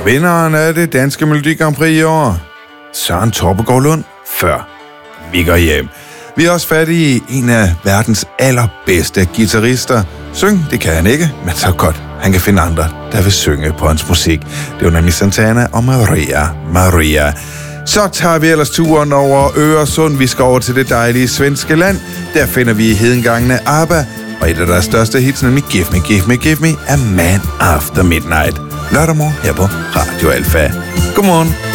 Vinderen af det danske Melodi Grand Prix i år, Søren Torpegaard Lund, før vi går hjem. Vi er også fat i en af verdens allerbedste guitarister. Syng, det kan han ikke, men så godt. Han kan finde andre, der vil synge på hans musik. Det er nemlig Santana og Maria. Så tager vi ellers turen over Øresund. Vi skal over til det dejlige svenske land. Der finder vi hedengangene ABBA. Og et af deres største hits, nemlig Give Me, er Man After Midnight. Lørdag morgen her på Radio Alfa. Godmorgen.